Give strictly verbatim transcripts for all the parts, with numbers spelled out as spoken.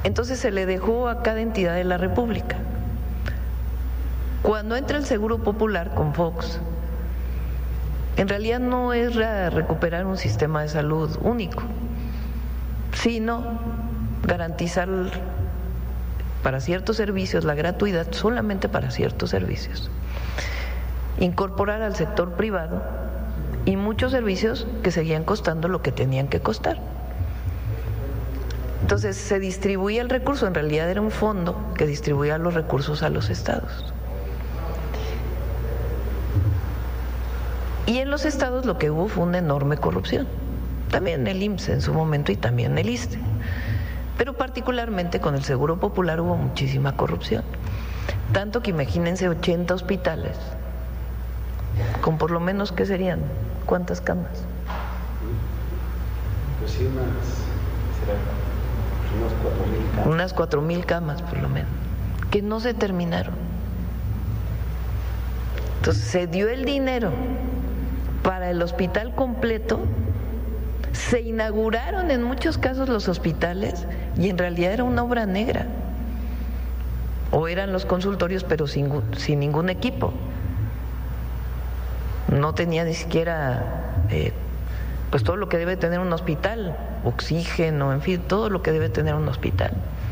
Entonces se le dejó a cada entidad de la República. Cuando entra el Seguro Popular con Fox, en realidad no es recuperar un sistema de salud único, sino garantizar para ciertos servicios la gratuidad solamente para ciertos servicios, incorporar al sector privado y muchos servicios que seguían costando lo que tenían que costar. Entonces se distribuía el recurso, en realidad era un fondo que distribuía los recursos a los estados. Y en los estados lo que hubo fue una enorme corrupción, también en el I M S S en su momento y también en el I S S S T E, pero particularmente con el Seguro Popular hubo muchísima corrupción, tanto que imagínense ochenta hospitales, con por lo menos, ¿qué serían? ¿Cuántas camas? Pues sí, unas, será, unas cuatro mil camas. Unas cuatro mil camas por lo menos, que no se terminaron. Entonces se dio el dinero para el hospital completo, se inauguraron en muchos casos los hospitales y en realidad era una obra negra, o eran los consultorios pero sin, sin ningún equipo, no tenía ni siquiera eh, pues todo lo que debe tener un hospital, oxígeno, en fin, todo lo que debe tener un hospital,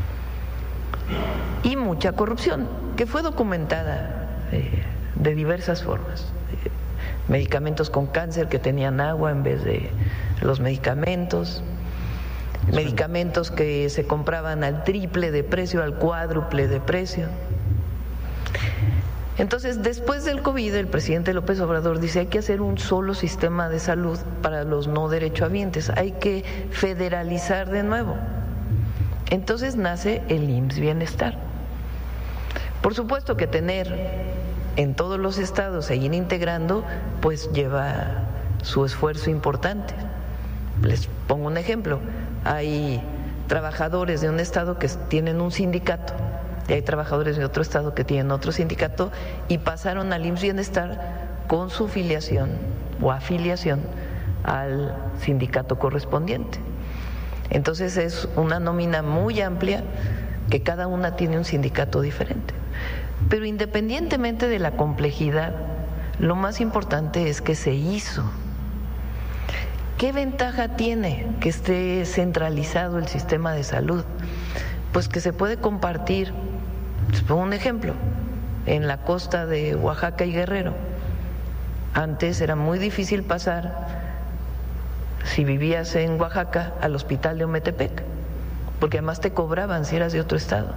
y mucha corrupción que fue documentada eh, de diversas formas. Medicamentos con cáncer que tenían agua en vez de los medicamentos, medicamentos que se compraban al triple de precio, al cuádruple de precio. Entonces, después del COVID, el presidente López Obrador dice: hay que hacer un solo sistema de salud para los no derechohabientes, hay que federalizar de nuevo. Entonces nace el I M S S Bienestar. Por supuesto que tener en todos los estados, seguir integrando, pues lleva su esfuerzo importante. Les pongo un ejemplo: hay trabajadores de un estado que tienen un sindicato y hay trabajadores de otro estado que tienen otro sindicato y pasaron al I M S S Bienestar con su filiación o afiliación al sindicato correspondiente. Entonces es una nómina muy amplia que cada una tiene un sindicato diferente. Pero independientemente de la complejidad, lo más importante es que se hizo. ¿Qué ventaja tiene que esté centralizado el sistema de salud? Pues que se puede compartir. Les pongo un ejemplo: en la costa de Oaxaca y Guerrero, antes era muy difícil pasar, si vivías en Oaxaca, al hospital de Ometepec, porque además te cobraban si eras de otro estado.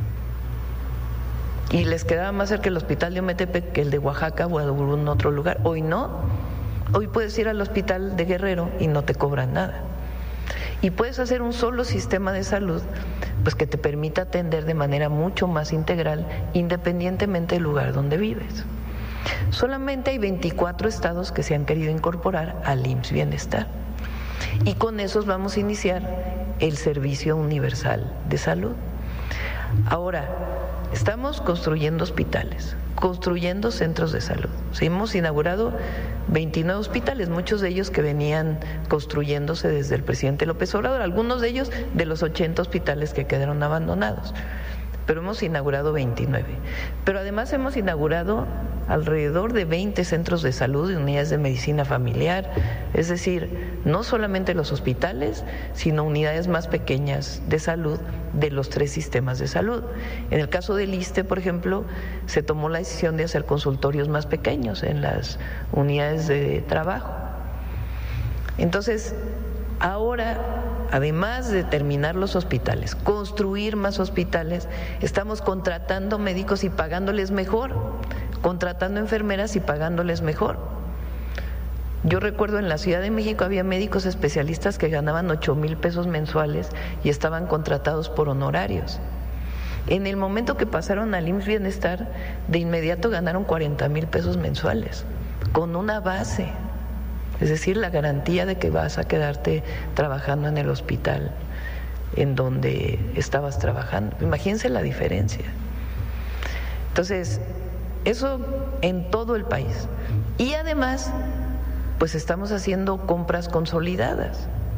Y les quedaba más cerca el hospital de Ometepec que el de Oaxaca o algún otro lugar. Hoy no, hoy puedes ir al hospital de Guerrero y no te cobran nada. Y puedes hacer un solo sistema de salud, pues que te permita atender de manera mucho más integral, independientemente del lugar donde vives. Solamente hay veinticuatro estados que se han querido incorporar al I M S S Bienestar. Y con esos vamos a iniciar el Servicio Universal de Salud. Ahora, estamos construyendo hospitales, construyendo centros de salud. Sí, hemos inaugurado veintinueve hospitales, muchos de ellos que venían construyéndose desde el presidente López Obrador, algunos de ellos de los ochenta hospitales que quedaron abandonados. Pero hemos inaugurado veintinueve. Pero además hemos inaugurado alrededor de veinte centros de salud y unidades de medicina familiar, es decir, no solamente los hospitales, sino unidades más pequeñas de salud de los tres sistemas de salud. En el caso del I S S S T E, por ejemplo, se tomó la decisión de hacer consultorios más pequeños en las unidades de trabajo. Entonces, ahora, además de terminar los hospitales, construir más hospitales, estamos contratando médicos y pagándoles mejor, contratando enfermeras y pagándoles mejor. Yo recuerdo en la Ciudad de México había médicos especialistas que ganaban ocho mil pesos mensuales y estaban contratados por honorarios. En el momento que pasaron al I M S S Bienestar, de inmediato ganaron cuarenta mil pesos mensuales, con una base. Es decir, la garantía de que vas a quedarte trabajando en el hospital en donde estabas trabajando. Imagínense la diferencia. Entonces, eso en todo el país. Y además, pues estamos haciendo compras consolidadas.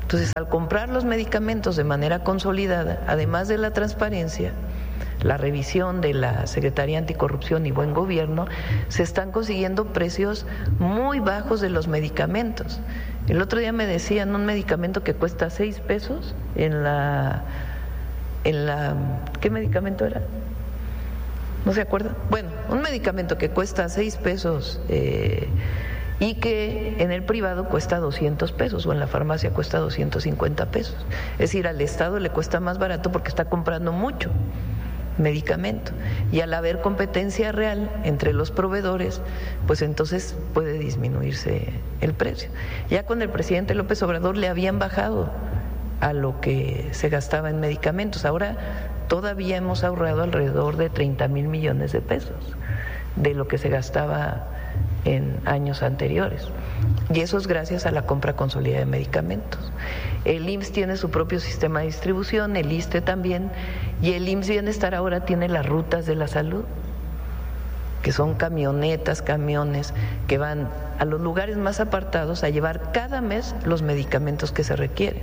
Entonces, al comprar los medicamentos de manera consolidada, además de la transparencia, la revisión de la Secretaría Anticorrupción y Buen Gobierno, se están consiguiendo precios muy bajos de los medicamentos. El otro día me decían un medicamento que cuesta seis pesos en la, en la, ¿qué medicamento era? ¿No se acuerdan? Bueno, un medicamento que cuesta seis pesos eh, y que en el privado cuesta doscientos pesos o en la farmacia cuesta doscientos cincuenta pesos. Es decir, al Estado le cuesta más barato porque está comprando mucho medicamento, y al haber competencia real entre los proveedores, pues entonces puede disminuirse el precio. Ya con el presidente López Obrador le habían bajado a lo que se gastaba en medicamentos. Ahora todavía hemos ahorrado alrededor de treinta mil millones de pesos de lo que se gastaba en años anteriores, y eso es gracias a la compra consolidada de medicamentos. El I M S S tiene su propio sistema de distribución, el ISSSTE también, y el I M S S Bienestar ahora tiene las rutas de la salud, que son camionetas, camiones que van a los lugares más apartados a llevar cada mes los medicamentos que se requieren.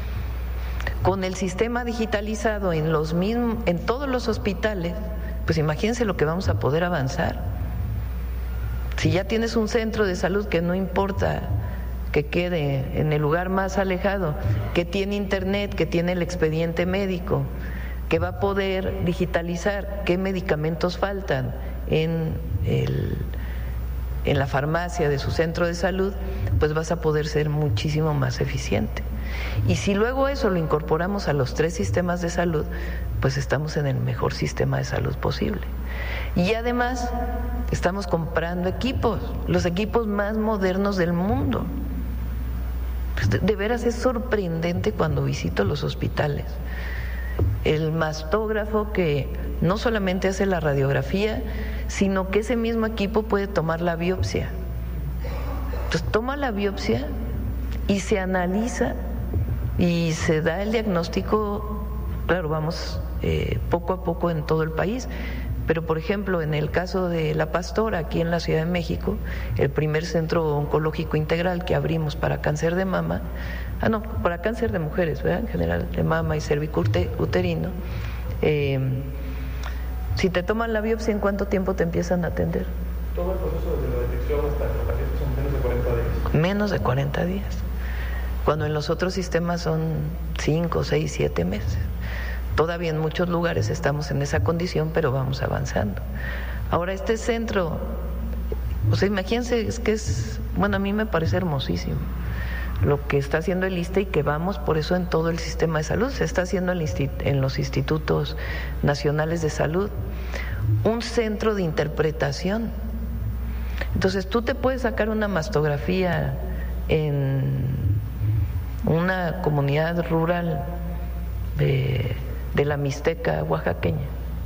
Con el sistema digitalizado en los mismos, en todos los hospitales, pues imagínense lo que vamos a poder avanzar. Si ya tienes un centro de salud que no importa que quede en el lugar más alejado, que tiene internet, que tiene el expediente médico, que va a poder digitalizar qué medicamentos faltan en, el, en la farmacia de su centro de salud, pues vas a poder ser muchísimo más eficiente. Y si luego eso lo incorporamos a los tres sistemas de salud, pues estamos en el mejor sistema de salud posible. Y además estamos comprando equipos, los equipos más modernos del mundo. Pues de, de veras es sorprendente cuando visito los hospitales. El mastógrafo que no solamente hace la radiografía, sino que ese mismo equipo puede tomar la biopsia. Entonces toma la biopsia y se analiza y se da el diagnóstico. Claro, vamos eh, poco a poco en todo el país, pero por ejemplo en el caso de La Pastora, aquí en la Ciudad de México, el primer centro oncológico integral que abrimos para cáncer de mama, ah no, para cáncer de mujeres, ¿verdad? En general de mama y cervicuterino, eh, si te toman la biopsia, ¿en cuánto tiempo te empiezan a atender? Todo el proceso desde la detección hasta el tratamiento son menos de cuarenta días. Menos de cuarenta días, cuando en los otros sistemas son cinco, seis, siete meses. Todavía en muchos lugares estamos en esa condición, pero vamos avanzando. Ahora, este centro, o sea, imagínense, es que es, bueno, a mí me parece hermosísimo lo que está haciendo el ISSSTE y que vamos por eso en todo el sistema de salud. Se está haciendo en los institutos nacionales de salud un centro de interpretación. Entonces tú te puedes sacar una mastografía en una comunidad rural de, de la Mixteca oaxaqueña,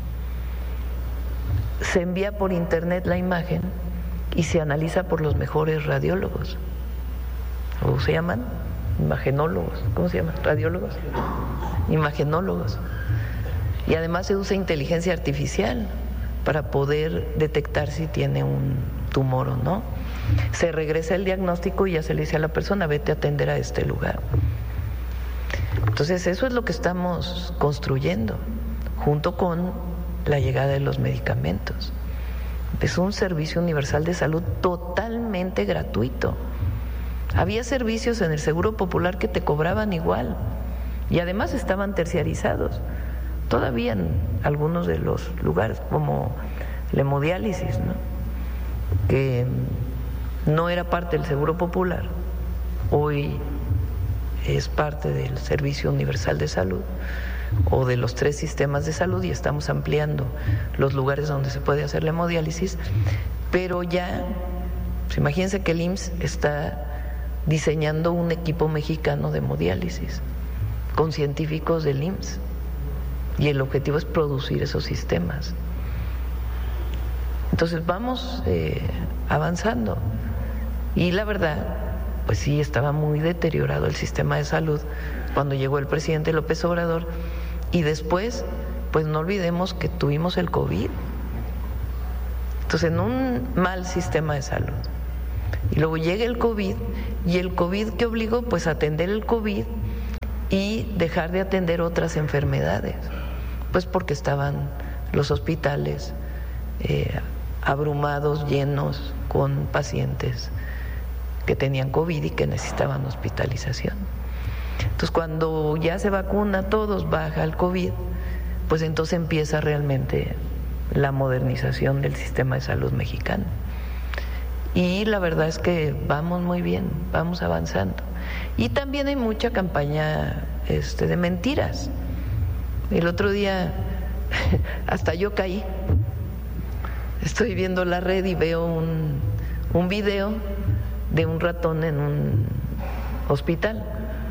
se envía por internet la imagen y se analiza por los mejores radiólogos, o se llaman imagenólogos, ¿cómo se llaman? Radiólogos, imagenólogos, y además se usa inteligencia artificial para poder detectar si tiene un tumor o no. Se regresa el diagnóstico y ya se le dice a la persona, vete a atender a este lugar. Entonces eso es lo que estamos construyendo, junto con la llegada de los medicamentos. Es un servicio universal de salud totalmente gratuito. Había servicios en el Seguro Popular que te cobraban igual y además estaban terciarizados. Todavía en algunos de los lugares, como la hemodiálisis, ¿no?, que no era parte del Seguro Popular, hoy es parte del Servicio Universal de Salud o de los tres sistemas de salud, y estamos ampliando los lugares donde se puede hacer la hemodiálisis, pero ya, pues imagínense que el I M S S está diseñando un equipo mexicano de hemodiálisis con científicos del I M S S, y el objetivo es producir esos sistemas. Entonces vamos eh, avanzando, y la verdad, pues sí, estaba muy deteriorado el sistema de salud cuando llegó el presidente López Obrador, y después, pues no olvidemos que tuvimos el COVID. Entonces, en un mal sistema de salud, y luego llega el COVID, y el COVID que obligó pues a atender el COVID y dejar de atender otras enfermedades, pues porque estaban los hospitales eh, abrumados, llenos con pacientes que tenían COVID y que necesitaban hospitalización. Entonces, cuando ya se vacuna a todos, baja el COVID, pues entonces empieza realmente la modernización del sistema de salud mexicano. Y la verdad es que vamos muy bien, vamos avanzando. Y también hay mucha campaña este, de mentiras. El otro día hasta yo caí. Estoy viendo la red y veo un, un video de un ratón en un hospital.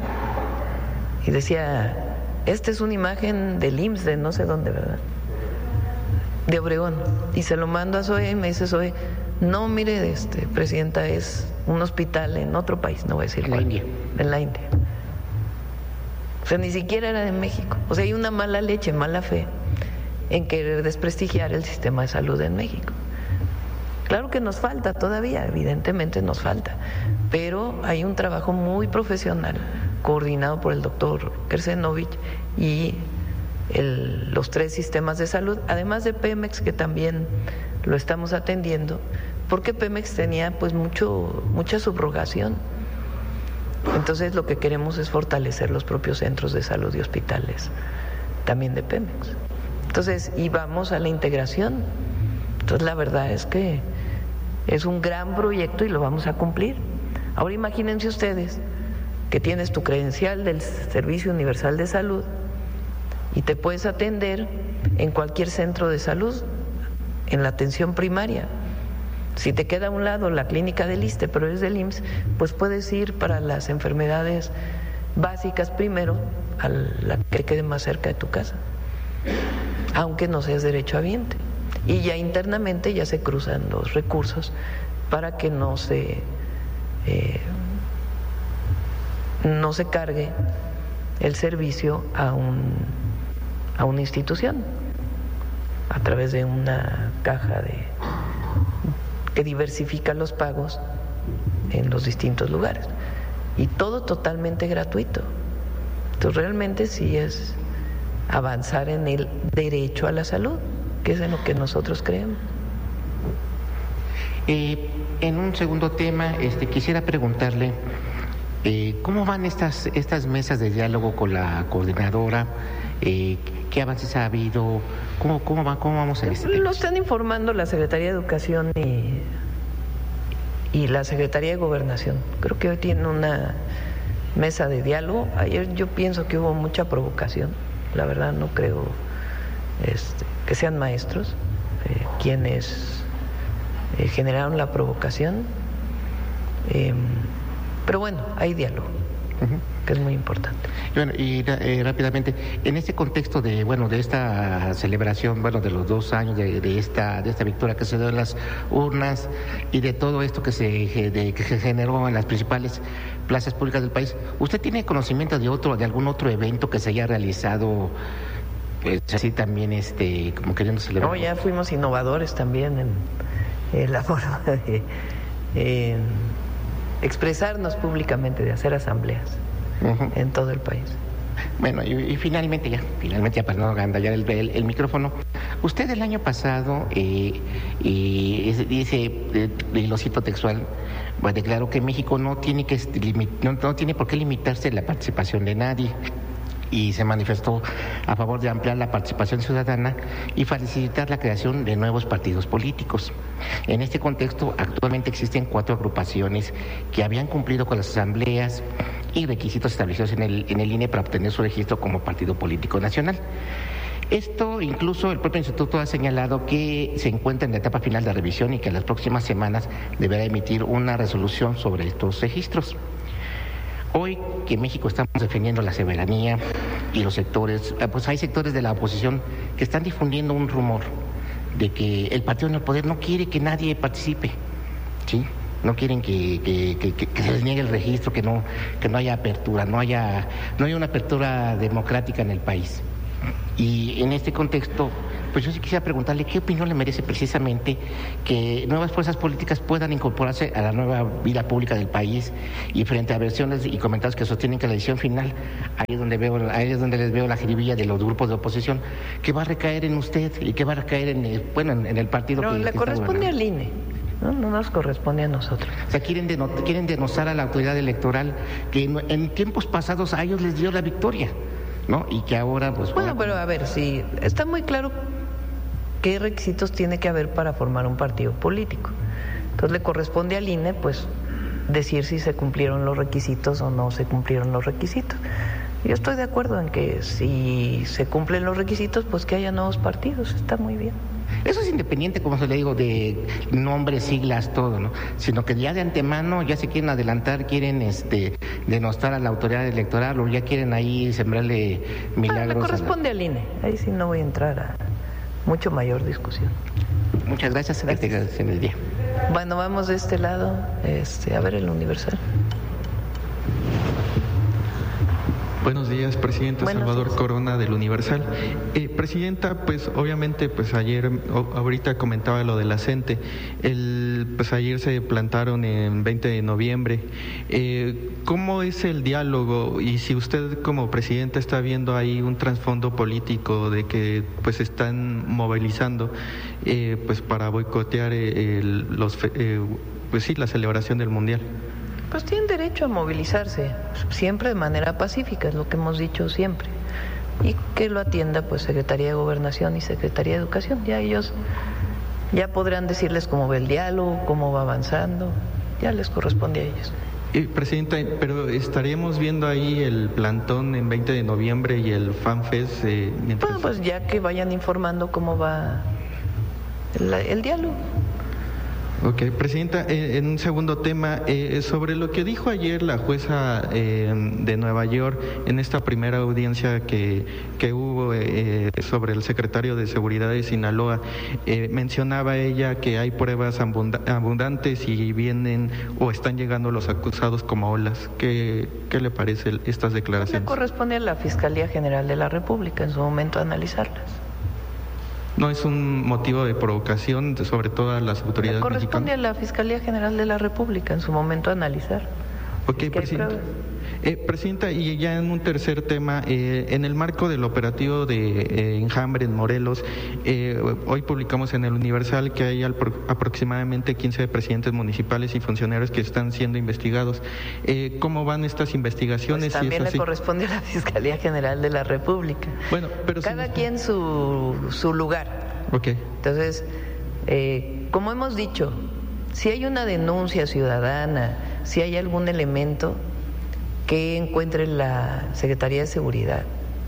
Y decía, esta es una imagen del I M S S, de no sé dónde, ¿verdad? De Obregón. Y se lo mando a Zoe y me dice Zoe, no, mire, este, presidenta, es un hospital en otro país, no voy a decir en la India. En la India. O sea, ni siquiera era de México. O sea, hay una mala leche, mala fe en querer desprestigiar el sistema de salud en México. Claro que nos falta todavía, evidentemente nos falta, pero hay un trabajo muy profesional coordinado por el doctor Kersenovich y el, los tres sistemas de salud, además de Pemex, que también lo estamos atendiendo, porque Pemex tenía pues mucho mucha subrogación. Entonces lo que queremos es fortalecer los propios centros de salud y hospitales también de Pemex. Entonces, y vamos a la integración. Entonces la verdad es que es un gran proyecto y lo vamos a cumplir. Ahora imagínense ustedes que tienes tu credencial del Servicio Universal de Salud y te puedes atender en cualquier centro de salud, en la atención primaria. Si te queda a un lado la clínica del ISSSTE, pero es del I M S S, pues puedes ir para las enfermedades básicas primero a la que quede más cerca de tu casa, aunque no seas derechohabiente. Y ya internamente ya se cruzan los recursos para que no se eh, no se cargue el servicio a un a una institución a través de una caja de que diversifica los pagos en los distintos lugares y todo totalmente gratuito. Entonces realmente sí es avanzar en el derecho a la salud, que es en lo que nosotros creemos. Eh, en un segundo tema, este, quisiera preguntarle eh, ¿cómo van estas estas mesas de diálogo con la coordinadora? Eh, ¿Qué avances ha habido? ¿Cómo, cómo, va, cómo vamos a ver este tema? Lo están informando la Secretaría de Educación y, y la Secretaría de Gobernación. Creo que hoy tienen una mesa de diálogo. Ayer yo pienso que hubo mucha provocación. La verdad no creo este, que sean maestros eh, quienes eh, generaron la provocación. Eh, pero bueno, hay diálogo. Uh-huh. Que es muy importante. Bueno, y eh, rápidamente, en este contexto de bueno de esta celebración, bueno, de los dos años de, de esta de esta victoria que se dio en las urnas y de todo esto que se de, que se generó en las principales plazas públicas del país, ¿usted tiene conocimiento de otro de algún otro evento que se haya realizado pues así también este como queriendo celebrar? No, ya fuimos innovadores también en, en la forma de eh, expresarnos públicamente, de hacer asambleas uh-huh. en todo el país. Bueno, y, y finalmente ya, finalmente ya para no agandallar el, el, el micrófono, usted el año pasado, eh, y dice, eh, y lo cito textual, pues declaró que México no tiene que no, no tiene por qué limitarse la participación de nadie, y se manifestó a favor de ampliar la participación ciudadana y facilitar la creación de nuevos partidos políticos. En este contexto, actualmente existen cuatro agrupaciones que habían cumplido con las asambleas y requisitos establecidos en el, en el I N E para obtener su registro como partido político nacional. Esto incluso el propio instituto ha señalado que se encuentra en la etapa final de revisión y que en las próximas semanas deberá emitir una resolución sobre estos registros. Hoy que en México estamos defendiendo la soberanía y los sectores, pues hay sectores de la oposición que están difundiendo un rumor de que el partido en el poder no quiere que nadie participe, ¿sí? No quieren que, que, que, que se les niegue el registro, que no, que no haya apertura, no haya, no haya una apertura democrática en el país. Y en este contexto, pues yo sí quisiera preguntarle qué opinión le merece precisamente que nuevas fuerzas políticas puedan incorporarse a la nueva vida pública del país, y frente a versiones y comentarios que sostienen que la decisión final, ahí es donde veo, ahí es donde les veo la jiribilla de los grupos de oposición, que va a recaer en usted y que va a recaer en el, bueno, en, en el partido. No, que, le que corresponde al I N E, ¿no? No nos corresponde a nosotros. O sea, quieren, denot, quieren denostar a la autoridad electoral que en, en tiempos pasados a ellos les dio la victoria, ¿no? Y que ahora, pues... Bueno, pero a ver, sí, está muy claro qué requisitos tiene que haber para formar un partido político. Entonces le corresponde al I N E, pues, decir si se cumplieron los requisitos o no se cumplieron los requisitos. Yo estoy de acuerdo en que si se cumplen los requisitos, pues que haya nuevos partidos, está muy bien. Eso es independiente, como se le digo, de nombres, siglas, todo, ¿no? Sino que ya de antemano ya se quieren adelantar, quieren este denostar a la autoridad electoral, o ya quieren ahí sembrarle milagros. Ah, le corresponde la... al I N E, ahí sí no voy a entrar a mucho mayor discusión. Muchas gracias, gracias. Que tengas en el día. Bueno, vamos de este lado, este, a ver el Universal. Buenos días, Presidenta. Buenos Salvador días. Corona del Universal. Eh, Presidenta, pues obviamente, pues ayer, o, ahorita comentaba lo de la CENTE, el, pues ayer se plantaron en veinte de noviembre. Eh, ¿Cómo es el diálogo? Y si usted como Presidenta está viendo ahí un trasfondo político de que pues están movilizando eh, pues para boicotear eh, el, los, eh, pues sí, la celebración del Mundial. Pues tienen derecho a movilizarse, siempre de manera pacífica, es lo que hemos dicho siempre. Y que lo atienda pues Secretaría de Gobernación y Secretaría de Educación. Ya ellos ya podrán decirles cómo va el diálogo, cómo va avanzando, ya les corresponde a ellos. Eh, Presidenta, pero estaríamos viendo ahí el plantón en veinte de noviembre y el FanFest. Eh, mientras... Bueno, pues ya que vayan informando cómo va el, el diálogo. Ok, Presidenta, eh, en un segundo tema, eh, sobre lo que dijo ayer la jueza eh, de Nueva York en esta primera audiencia que, que hubo eh, sobre el secretario de Seguridad de Sinaloa, eh, mencionaba ella que hay pruebas abundantes y vienen o están llegando los acusados como olas. ¿Qué, qué le parece estas declaraciones? Le corresponde a la Fiscalía General de la República en su momento analizarlas. ¿No es un motivo de provocación, sobre todo a las autoridades mexicanas? Corresponde a la Fiscalía General de la República en su momento analizar. Ok, Presidenta. Eh, Presidenta, y ya en un tercer tema, eh, en el marco del operativo de eh, Enjambre en Morelos, eh, hoy publicamos en el Universal que hay al, aproximadamente quince presidentes municipales y funcionarios que están siendo investigados. Eh, ¿Cómo van estas investigaciones? Pues también si es así? Le corresponde a la Fiscalía General de la República. Bueno, pero cada si... quien su, su lugar. Ok. Entonces, eh, como hemos dicho, si hay una denuncia ciudadana, si hay algún elemento que encuentre la Secretaría de Seguridad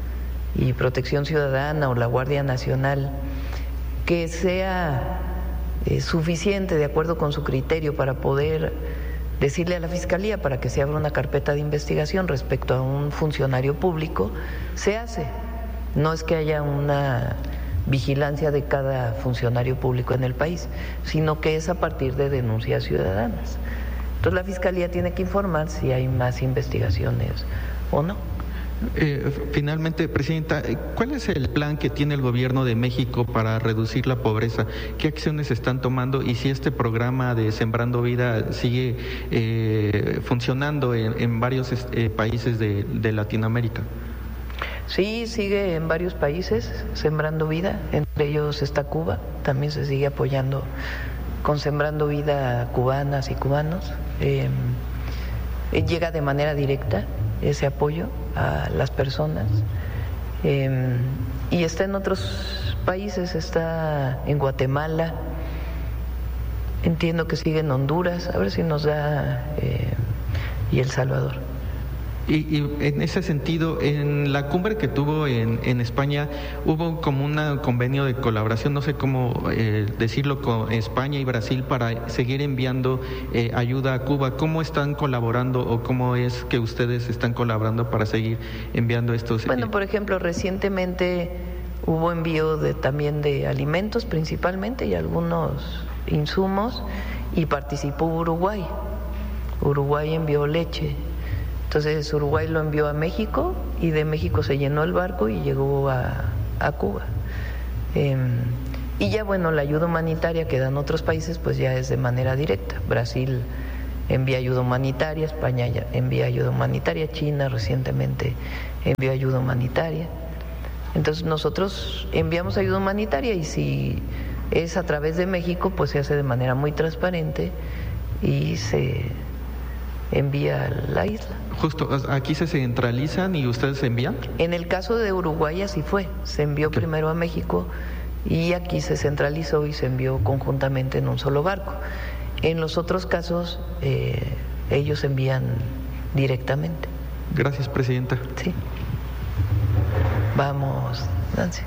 y Protección Ciudadana o la Guardia Nacional que sea eh, suficiente de acuerdo con su criterio para poder decirle a la Fiscalía para que se abra una carpeta de investigación respecto a un funcionario público, se hace. No es que haya una vigilancia de cada funcionario público en el país, sino que es a partir de denuncias ciudadanas. Entonces la Fiscalía tiene que informar si hay más investigaciones o no. Eh, finalmente, Presidenta, ¿cuál es el plan que tiene el Gobierno de México para reducir la pobreza? ¿Qué acciones están tomando? Y si este programa de Sembrando Vida sigue eh, funcionando en, en varios eh, países de, de Latinoamérica. Sí, sigue en varios países Sembrando Vida, entre ellos está Cuba, también se sigue apoyando con Sembrando Vida a cubanas y cubanos. Eh, llega de manera directa ese apoyo a las personas eh, y está en otros países, está en Guatemala, entiendo que sigue en Honduras, a ver si nos da eh, y El Salvador. Y, y en ese sentido, en la cumbre que tuvo en, en España, hubo como un convenio de colaboración, no sé cómo eh, decirlo, con España y Brasil para seguir enviando eh, ayuda a Cuba. ¿Cómo están colaborando o cómo es que ustedes están colaborando para seguir enviando estos? Bueno, por ejemplo, recientemente hubo envío de, también de alimentos principalmente y algunos insumos y participó Uruguay. Uruguay envió leche. Entonces Uruguay lo envió a México y de México se llenó el barco y llegó a, a Cuba. Eh, y ya bueno, la ayuda humanitaria que dan otros países pues ya es de manera directa. Brasil envía ayuda humanitaria, España ya envía ayuda humanitaria, China recientemente envió ayuda humanitaria. Entonces nosotros enviamos ayuda humanitaria y si es a través de México pues se hace de manera muy transparente y se envía a la isla. Justo, aquí se centralizan y ustedes envían. En el caso de Uruguay así fue, se envió ¿Qué? primero a México y aquí se centralizó y se envió conjuntamente en un solo barco. En los otros casos eh, ellos envían directamente. Gracias, presidenta. Sí. Vamos, Nancy.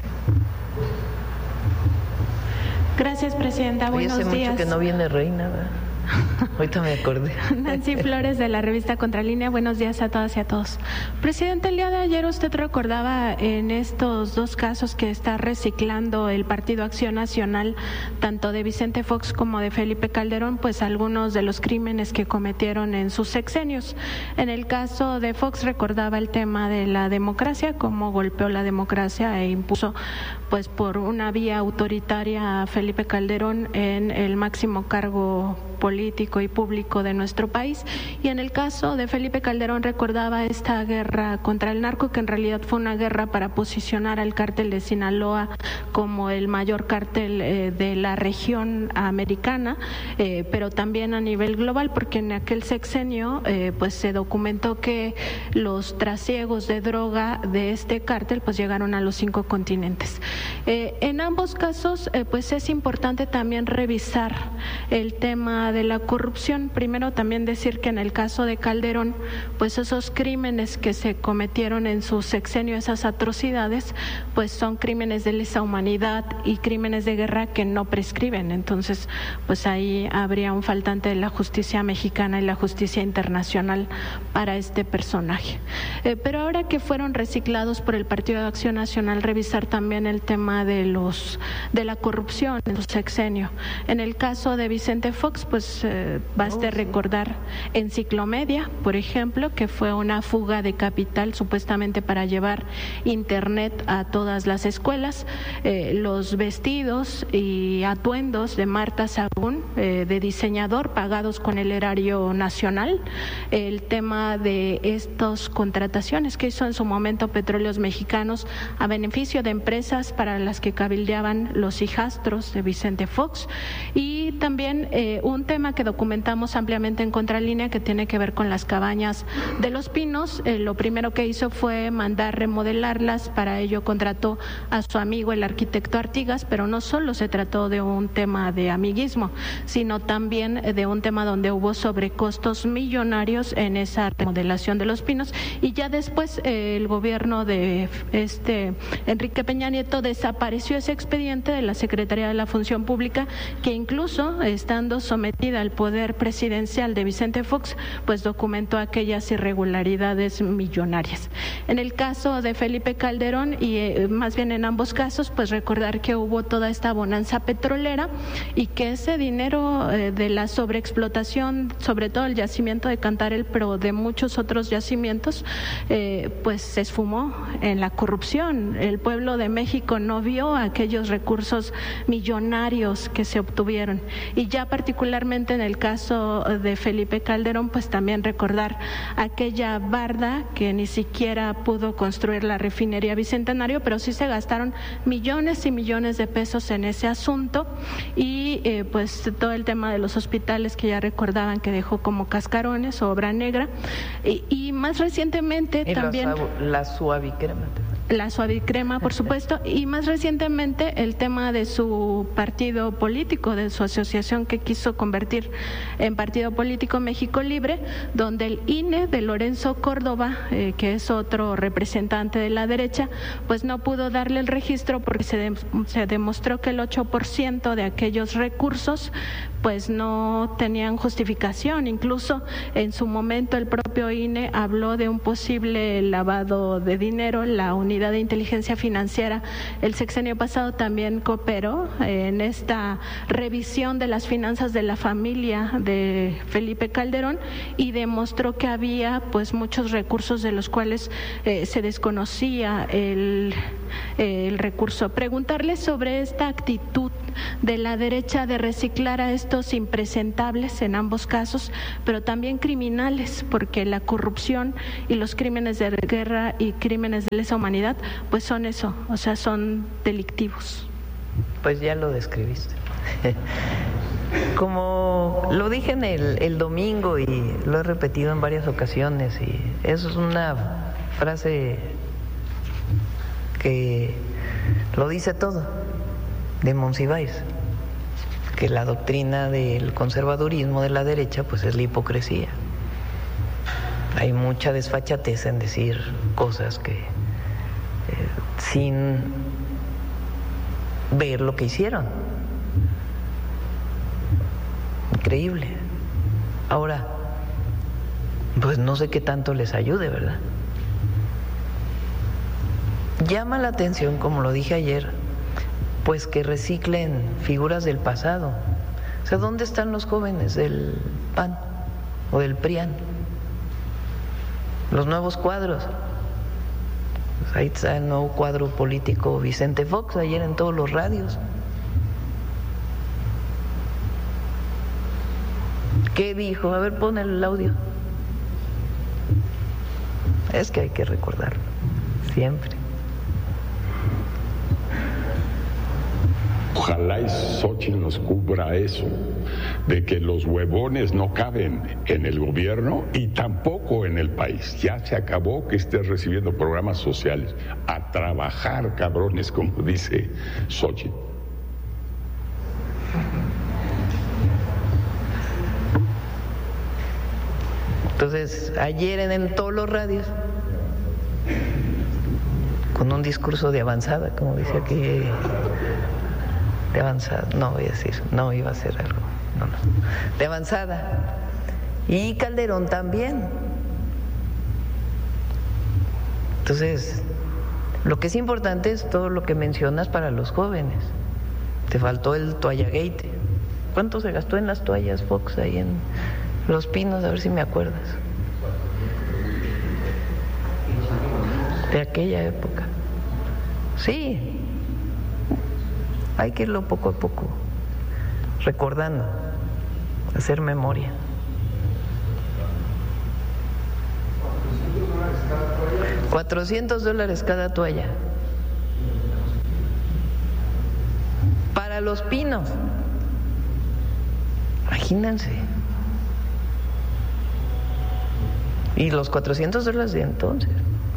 Gracias, presidenta. Hoy Buenos hace días. Mucho que no viene Reina, ¿verdad? Ahorita me acordé. Nancy Flores de la revista Contralínea, buenos días a todas y a todos. Presidente, el día de ayer usted recordaba en estos dos casos que está reciclando el Partido Acción Nacional, tanto de Vicente Fox como de Felipe Calderón, pues algunos de los crímenes que cometieron en sus sexenios. En el caso de Fox recordaba el tema de la democracia, cómo golpeó la democracia e impuso pues por una vía autoritaria a Felipe Calderón en el máximo cargo político y público de nuestro país. Y en el caso de Felipe Calderón recordaba esta guerra contra el narco, que en realidad fue una guerra para posicionar al cártel de Sinaloa como el mayor cártel eh, de la región americana, eh, pero también a nivel global, porque en aquel sexenio eh, pues se documentó que los trasiegos de droga de este cártel pues llegaron a los cinco continentes. Eh, en ambos casos eh, pues es importante también revisar el tema de la corrupción. Primero también decir que en el caso de Calderón pues esos crímenes que se cometieron en su sexenio, esas atrocidades, pues son crímenes de lesa humanidad y crímenes de guerra que no prescriben. Entonces pues ahí habría un faltante de la justicia mexicana y la justicia internacional para este personaje. Eh, pero ahora que fueron reciclados por el Partido de Acción Nacional, revisar también el tema de los de la corrupción en su sexenio. En el caso de Vicente Fox, pues eh, baste recordar Enciclomedia, por ejemplo, que fue una fuga de capital supuestamente para llevar internet a todas las escuelas, eh, los vestidos y atuendos de Marta Sagún, eh, de diseñador, pagados con el erario nacional, el tema de estas contrataciones que hizo en su momento Petróleos Mexicanos a beneficio de empresas para las que cabildeaban los hijastros de Vicente Fox, y también eh, un tema que documentamos ampliamente en Contralínea que tiene que ver con las cabañas de Los Pinos. Eh, lo primero que hizo fue mandar remodelarlas, para ello contrató a su amigo el arquitecto Artigas, pero no solo se trató de un tema de amiguismo, sino también de un tema donde hubo sobrecostos millonarios en esa remodelación de Los Pinos, y ya después eh, el gobierno de este Enrique Peña Nieto desapareció ese expediente de la Secretaría de la Función Pública, que incluso estando sometida al poder presidencial de Vicente Fox, pues documentó aquellas irregularidades millonarias. En el caso de Felipe Calderón, y eh, más bien en ambos casos, pues recordar que hubo toda esta bonanza petrolera y que ese dinero eh, de la sobreexplotación, sobre todo el yacimiento de Cantarell, pero de muchos otros yacimientos, eh, pues se esfumó en la corrupción. El pueblo de México no vio aquellos recursos millonarios que se obtuvieron. Y ya particularmente en el caso de Felipe Calderón, pues también recordar aquella barda que ni siquiera pudo construir la refinería Bicentenario, pero sí se gastaron millones y millones de pesos en ese asunto, y eh, pues todo el tema de los hospitales que ya recordaban que dejó como cascarones o obra negra, y, y más recientemente y también la, la suavicrema. La suavicrema, por supuesto, y más recientemente el tema de su partido político, de su asociación que quiso convertir en partido político México Libre, donde el I N E de Lorenzo Córdoba, eh, que es otro representante de la derecha, pues no pudo darle el registro porque se, de, se demostró que el ocho por ciento de aquellos recursos pues no tenían justificación. Incluso en su momento el propio I N E habló de un posible lavado de dinero. La Unidad de Inteligencia Financiera el sexenio pasado también cooperó en esta revisión de las finanzas de la familia doctrina de Felipe Calderón y demostró que había pues muchos recursos de los cuales eh, se desconocía el, eh, el recurso. Preguntarle sobre esta actitud de la derecha de reciclar a estos impresentables en ambos casos, pero también criminales, porque la corrupción y los crímenes de guerra y crímenes de lesa humanidad pues son eso, o sea, son delictivos. Pues ya lo describiste. Como lo dije en el, el domingo y lo he repetido en varias ocasiones, y eso es una frase que lo dice todo, de Monsiváis, que la doctrina del conservadurismo de la derecha pues es la hipocresía. Hay mucha desfachatez en decir cosas que eh, sin ver lo que hicieron. Increíble. Ahora, pues no sé qué tanto les ayude, ¿verdad? Llama la atención, como lo dije ayer, pues que reciclen figuras del pasado. O sea, ¿dónde están los jóvenes del P A N o del P R I A N? Los nuevos cuadros. Pues ahí está el nuevo cuadro político Vicente Fox, ayer en todos los radios. ¿Qué dijo? A ver, pon el audio. Es que hay que recordarlo, siempre. Ojalá y Xochitl nos cubra eso, de que los huevones no caben en el gobierno y tampoco en el país. Ya se acabó que estés recibiendo programas sociales. A trabajar, cabrones, como dice Xochitl. Entonces, ayer en, en todos los radios, con un discurso de avanzada, como dice aquí, de avanzada, no voy a decir, no iba a ser algo, no, no, de avanzada, y Calderón también. Entonces, lo que es importante es todo lo que mencionas para los jóvenes. Te faltó el toallagate. ¿Cuánto se gastó en las toallas, Fox, ahí en Los Pinos? A ver si me acuerdas. De aquella época. Sí. Hay que irlo poco a poco recordando, hacer memoria. cuatrocientos dólares cada toalla. Para Los Pinos. Imagínense. Y los cuatrocientos dólares de entonces.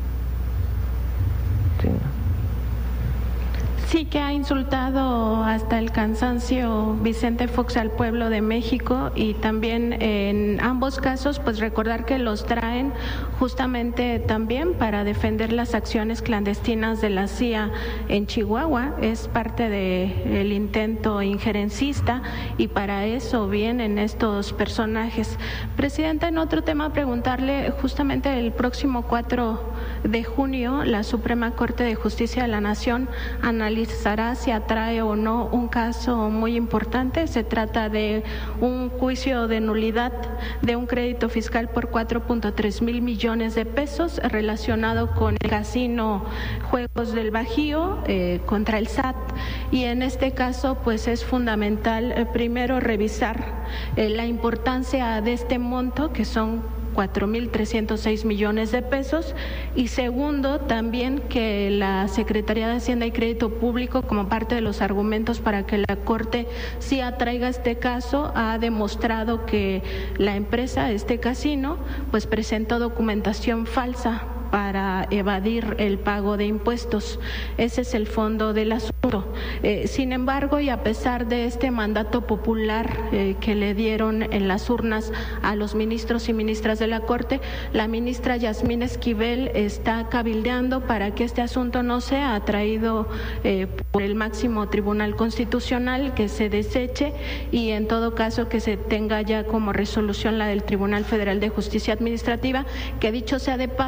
Sí, ¿no? Sí, que ha insultado hasta el cansancio Vicente Fox al pueblo de México, y también en ambos casos pues recordar que los traen justamente también para defender las acciones clandestinas de la C I A en Chihuahua. Es parte del intento injerencista y para eso vienen estos personajes. Presidenta, en otro tema preguntarle, justamente el próximo cuatro de junio la Suprema Corte de Justicia de la Nación analizará si atrae o no un caso muy importante. Se trata de un juicio de nulidad de un crédito fiscal por cuatro punto tres mil millones de pesos relacionado con el casino Juegos del Bajío eh, contra el S A T, y en este caso pues es fundamental eh, primero revisar eh, la importancia de este monto, que son cuatro mil trescientos seis millones de pesos, y segundo, también que la Secretaría de Hacienda y Crédito Público, como parte de los argumentos para que la Corte sí atraiga este caso, ha demostrado que la empresa, este casino, pues presentó documentación falsa para evadir el pago de impuestos. Ese es el fondo del asunto. Eh, sin embargo, y a pesar de este mandato popular eh, que le dieron en las urnas a los ministros y ministras de la Corte, la ministra Yasmín Esquivel está cabildeando para que este asunto no sea atraído eh, por el máximo Tribunal Constitucional, que se deseche, y en todo caso que se tenga ya como resolución la del Tribunal Federal de Justicia Administrativa, que dicho sea de paso, también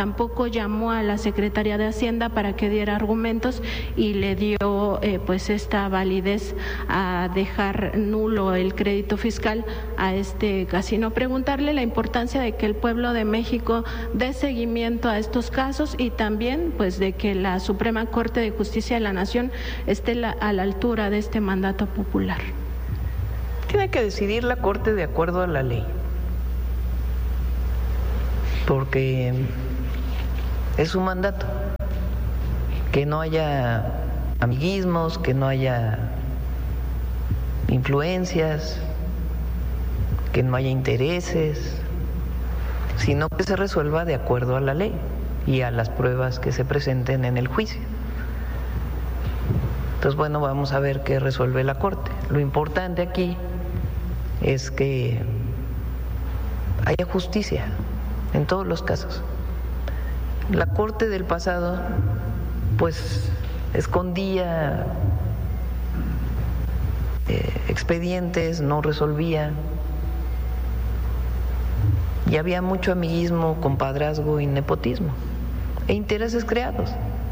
tampoco llamó a la Secretaría de Hacienda para que diera argumentos y le dio eh, pues esta validez a dejar nulo el crédito fiscal a este casino. Preguntarle la importancia de que el pueblo de México dé seguimiento a estos casos y también pues de que la Suprema Corte de Justicia de la Nación esté la, a la altura de este mandato popular. Tiene que decidir la Corte de acuerdo a la ley, porque es su mandato, que no haya amiguismos, que no haya influencias, que no haya intereses, sino que se resuelva de acuerdo a la ley y a las pruebas que se presenten en el juicio. Entonces, bueno, vamos a ver qué resuelve la Corte. Lo importante aquí es que haya justicia en todos los casos. La Corte del pasado, pues, escondía eh, expedientes, no resolvía, y había mucho amiguismo, compadrazgo y nepotismo e intereses creados.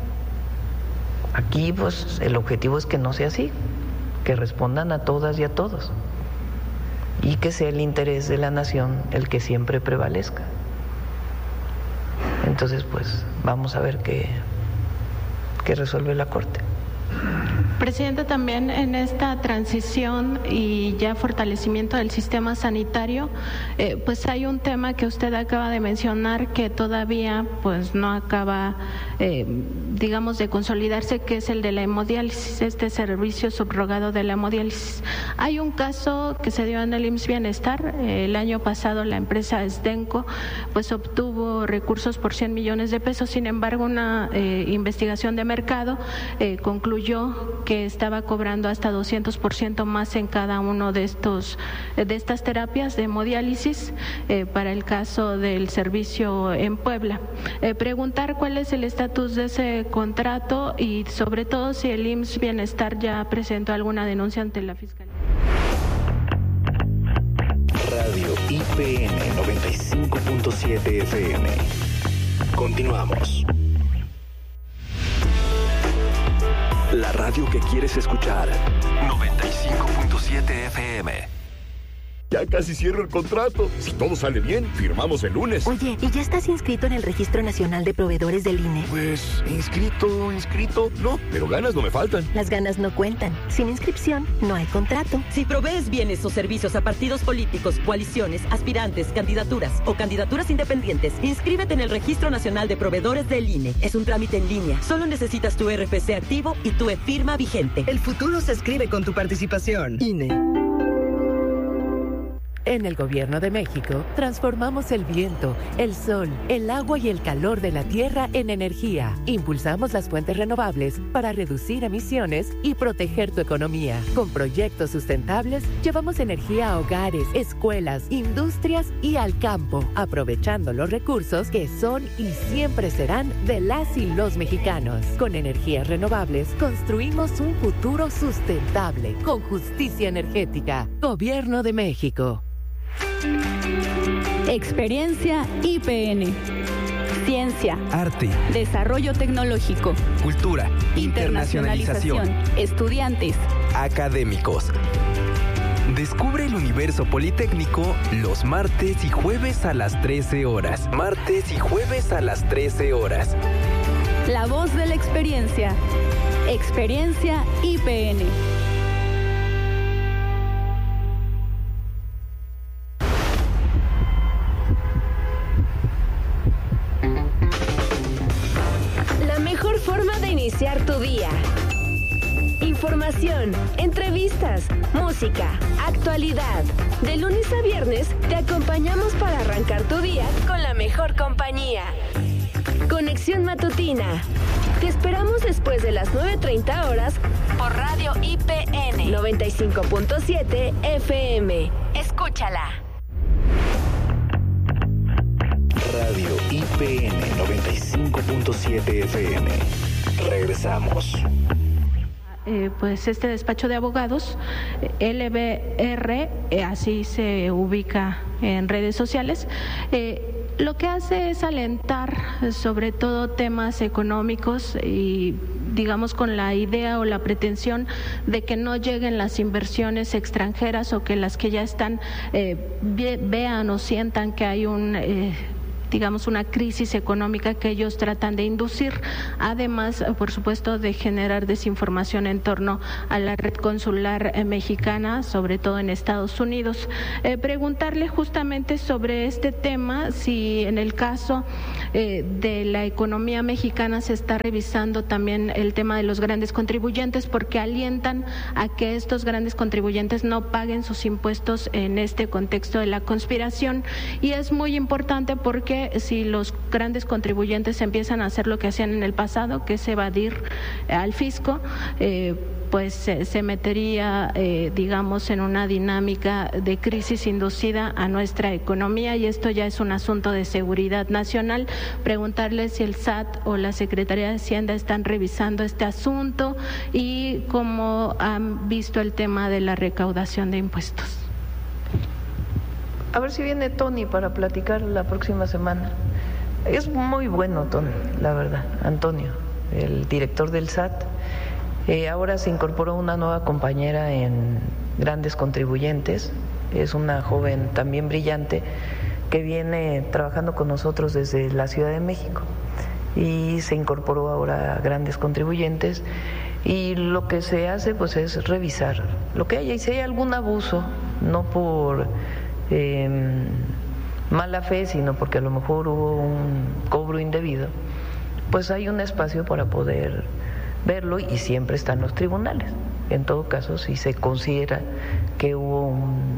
Aquí, pues, el objetivo es que no sea así, que respondan a todas y a todos, y que sea el interés de la nación el que siempre prevalezca. Entonces, pues, vamos a ver qué, qué resuelve la Corte. Presidente, también en esta transición y ya fortalecimiento del sistema sanitario, eh, pues hay un tema que usted acaba de mencionar que todavía pues no acaba, eh, digamos, de consolidarse, que es el de la hemodiálisis, este servicio subrogado de la hemodiálisis. Hay un caso que se dio en el I M S S Bienestar. Eh, el año pasado la empresa Sdenco pues obtuvo recursos por cien millones de pesos. Sin embargo, una eh, investigación de mercado eh, concluyó que estaba cobrando hasta doscientos por ciento más en cada uno de estos de estas terapias de hemodiálisis eh, para el caso del servicio en Puebla. Eh, preguntar cuál es el estatus de ese contrato y sobre todo si el I M S S Bienestar ya presentó alguna denuncia ante la Fiscalía. Radio I P N noventa y cinco punto siete F M. Continuamos. La radio que quieres escuchar. noventa y cinco punto siete F M. Ya casi cierro el contrato. Si todo sale bien, firmamos el lunes. Oye, ¿y ya estás inscrito en el Registro Nacional de Proveedores del I N E? Pues, inscrito, inscrito, no, pero ganas no me faltan. Las ganas no cuentan. Sin inscripción, no hay contrato. Si provees bienes o servicios a partidos políticos, coaliciones, aspirantes, candidaturas o candidaturas independientes, inscríbete en el Registro Nacional de Proveedores del I N E. Es un trámite en línea. Solo necesitas tu R F C activo y tu e-firma vigente. El futuro se escribe con tu participación. I N E. En el Gobierno de México, transformamos el viento, el sol, el agua y el calor de la tierra en energía. Impulsamos las fuentes renovables para reducir emisiones y proteger tu economía. Con proyectos sustentables, llevamos energía a hogares, escuelas, industrias y al campo, aprovechando los recursos que son y siempre serán de las y los mexicanos. Con energías renovables, construimos un futuro sustentable, con justicia energética. Gobierno de México. Experiencia I P N. Ciencia, arte, desarrollo tecnológico, cultura, internacionalización, estudiantes, académicos. Descubre el universo politécnico los martes y jueves a las trece horas. Martes y jueves a las trece horas. La voz de la experiencia. Experiencia I P N. Forma de iniciar tu día. Información, entrevistas, música, actualidad. De lunes a viernes te acompañamos para arrancar tu día con la mejor compañía. Conexión Matutina. Te esperamos después de las nueve treinta horas por Radio I P N noventa y cinco punto siete F M. Escúchala. Radio I P N noventa y cinco punto siete F M. Regresamos. Eh, pues este despacho de abogados, L B R, eh, así se ubica en redes sociales, eh, lo que hace es alentar sobre todo temas económicos y digamos con la idea o la pretensión de que no lleguen las inversiones extranjeras o que las que ya están eh, vean o sientan que hay un eh, digamos una crisis económica que ellos tratan de inducir, además por supuesto de generar desinformación en torno a la red consular eh, mexicana, sobre todo en Estados Unidos. Eh, preguntarle justamente sobre este tema, si en el caso eh, de la economía mexicana se está revisando también el tema de los grandes contribuyentes, porque alientan a que estos grandes contribuyentes no paguen sus impuestos en este contexto de la conspiración, y es muy importante porque si los grandes contribuyentes empiezan a hacer lo que hacían en el pasado, que es evadir eh, al fisco, eh, pues se, se metería, eh, digamos, en una dinámica de crisis inducida a nuestra economía, y esto ya es un asunto de seguridad nacional. Preguntarle si el S A T o la Secretaría de Hacienda están revisando este asunto y cómo han visto el tema de la recaudación de impuestos. A ver si viene Tony para platicar la próxima semana. Es muy bueno Tony, la verdad, Antonio, el director del S A T. Eh, ahora se incorporó una nueva compañera en Grandes Contribuyentes, es una joven también brillante que viene trabajando con nosotros desde la Ciudad de México y se incorporó ahora a Grandes Contribuyentes, y lo que se hace pues es revisar lo que haya, y si hay algún abuso, no por Eh, mala fe, sino porque a lo mejor hubo un cobro indebido, pues hay un espacio para poder verlo, y siempre están los tribunales. En todo caso, si se considera que hubo un,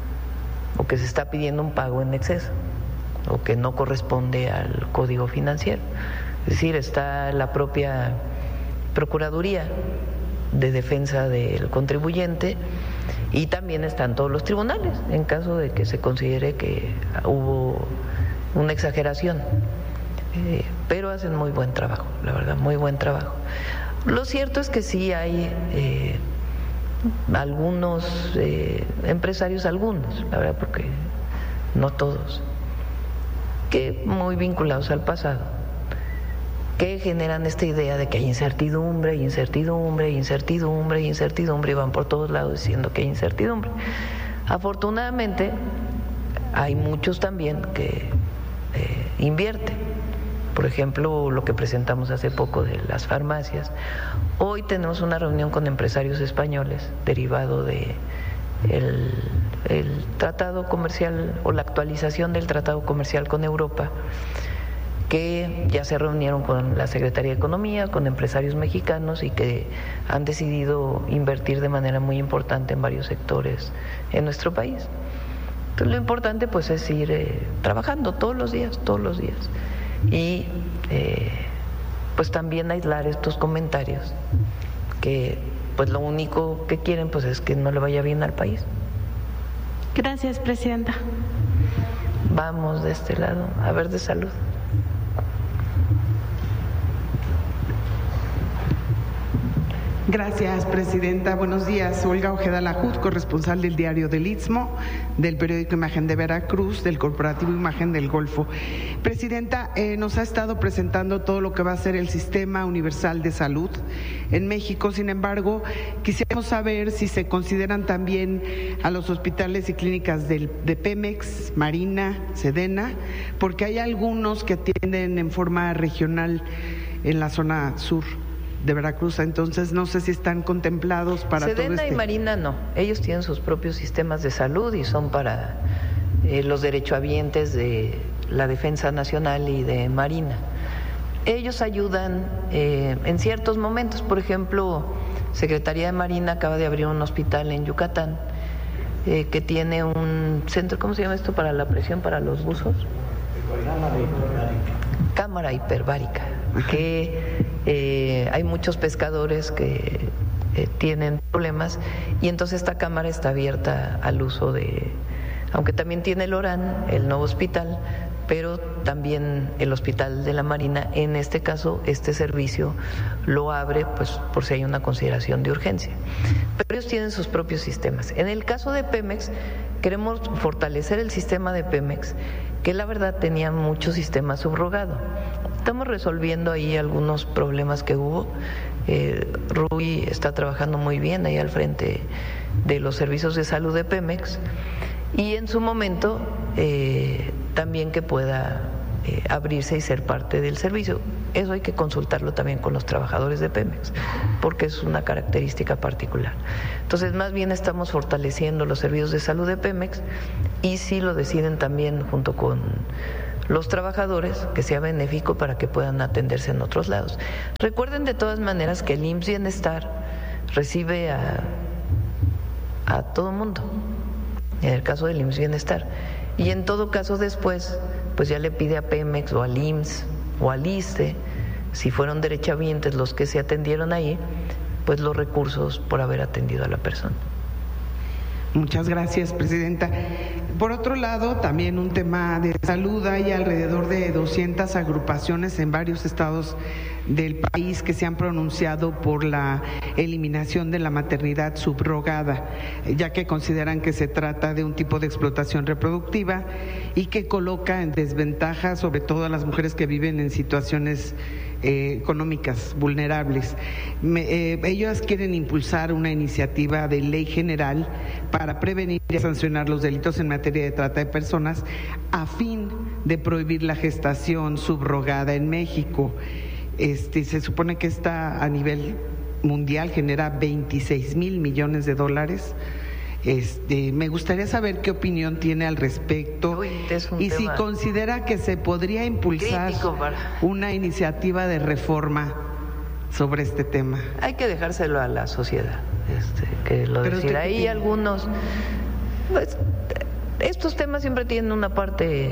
o que se está pidiendo un pago en exceso o que no corresponde al Código Financiero, es decir, está la propia Procuraduría de Defensa del Contribuyente, y también están todos los tribunales en caso de que se considere que hubo una exageración, eh, pero hacen muy buen trabajo, la verdad, muy buen trabajo. Lo cierto es que sí hay eh, algunos eh, empresarios, algunos, la verdad, porque no todos, que muy vinculados al pasado, que generan esta idea de que hay incertidumbre, incertidumbre, incertidumbre, incertidumbre, y van por todos lados diciendo que hay incertidumbre. Afortunadamente, hay muchos también que eh, invierten. Por ejemplo, lo que presentamos hace poco de las farmacias. Hoy tenemos una reunión con empresarios españoles derivado de el, el tratado comercial o la actualización del tratado comercial con Europa, que ya se reunieron con la Secretaría de Economía, con empresarios mexicanos, y que han decidido invertir de manera muy importante en varios sectores en nuestro país. Entonces, lo importante pues es ir eh, trabajando todos los días, todos los días, y eh, pues también aislar estos comentarios que pues lo único que quieren pues es que no le vaya bien al país. Gracias, Presidenta. Vamos de este lado, a ver, de salud. Gracias, Presidenta. Buenos días. Olga Ojeda Lajud, corresponsal del Diario del Istmo, del periódico Imagen de Veracruz, del Corporativo Imagen del Golfo. Presidenta, eh, nos ha estado presentando todo lo que va a ser el Sistema Universal de Salud en México. Sin embargo, quisiéramos saber si se consideran también a los hospitales y clínicas del, de Pemex, Marina, Sedena, porque hay algunos que atienden en forma regional en la zona sur de Veracruz, entonces no sé si están contemplados para Sedena todo este... y Marina no, ellos tienen sus propios sistemas de salud y son para eh, los derechohabientes de la Defensa Nacional y de Marina. Ellos ayudan eh, en ciertos momentos, por ejemplo, Secretaría de Marina acaba de abrir un hospital en Yucatán eh, que tiene un centro, ¿cómo se llama esto? Para la presión para los buzos. Cámara hiperbárica. Cámara hiperbárica, que eh, hay muchos pescadores que eh, tienen problemas, y entonces esta cámara está abierta al uso de, aunque también tiene el ORAN, el nuevo hospital, pero también el Hospital de la Marina, en este caso, este servicio lo abre pues por si hay una consideración de urgencia. Pero ellos tienen sus propios sistemas. En el caso de Pemex, queremos fortalecer el sistema de Pemex, que la verdad tenía mucho sistema subrogado. Estamos resolviendo ahí algunos problemas que hubo. Eh, Rui está trabajando muy bien ahí al frente de los servicios de salud de Pemex y en su momento eh, también que pueda eh, abrirse y ser parte del servicio. Eso hay que consultarlo también con los trabajadores de Pemex, porque es una característica particular. Entonces, más bien estamos fortaleciendo los servicios de salud de Pemex y si lo deciden también junto con los trabajadores, que sea benéfico para que puedan atenderse en otros lados. Recuerden de todas maneras que el I M S S Bienestar recibe a, a todo mundo, en el caso del I M S S Bienestar, y en todo caso después, pues ya le pide a Pemex o al I M S S o al I S S S T E, si fueron derechohabientes los que se atendieron ahí, pues los recursos por haber atendido a la persona. Muchas gracias, Presidenta. Por otro lado, también un tema de salud. Hay alrededor de doscientas agrupaciones en varios estados del país que se han pronunciado por la eliminación de la maternidad subrogada, ya que consideran que se trata de un tipo de explotación reproductiva y que coloca en desventaja sobre todo a las mujeres que viven en situaciones eh, económicas vulnerables. Me, eh, ellas quieren impulsar una iniciativa de ley general para prevenir y sancionar los delitos en materia de trata de personas a fin de prohibir la gestación subrogada en México. Este, se supone que esta a nivel mundial genera veintiséis mil millones de dólares. Este, me gustaría saber qué opinión tiene al respecto. Uy, y si considera que se podría impulsar una iniciativa de reforma sobre este tema. Hay que dejárselo a la sociedad, este, que lo decida. Hay algunos, pues, estos temas siempre tienen una parte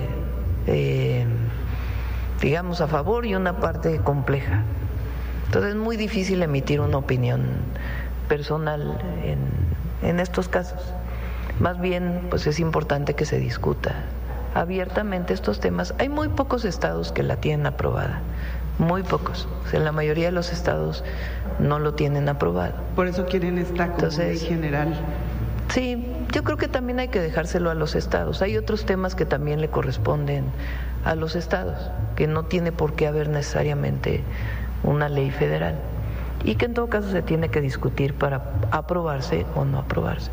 eh, digamos a favor y una parte compleja. Entonces es muy difícil emitir una opinión personal en, en estos casos. Más bien, pues es importante que se discuta abiertamente estos temas. Hay muy pocos estados que la tienen aprobada, muy pocos. O sea, la mayoría de los estados no lo tienen aprobado. Por eso quieren esta como ley general. Sí, yo creo que también hay que dejárselo a los estados. Hay otros temas que también le corresponden a los estados, que no tiene por qué haber necesariamente una ley federal y que en todo caso se tiene que discutir para aprobarse o no aprobarse.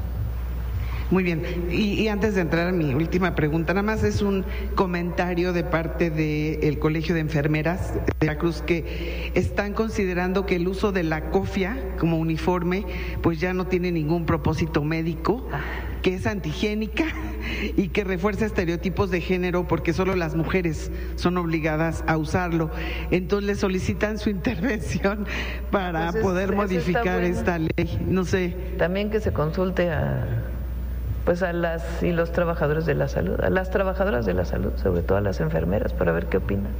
Muy bien, y, y antes de entrar a mi última pregunta, nada más es un comentario de parte del Colegio de Enfermeras de Veracruz que están considerando que el uso de la cofia como uniforme pues ya no tiene ningún propósito médico, que es antihigiénica y que refuerza estereotipos de género porque solo las mujeres son obligadas a usarlo. Entonces le solicitan su intervención para pues es, poder modificar bueno. esta ley. No sé. También que se consulte a pues a las y los trabajadores de la salud, a las trabajadoras de la salud, sobre todo a las enfermeras, para ver qué opinan.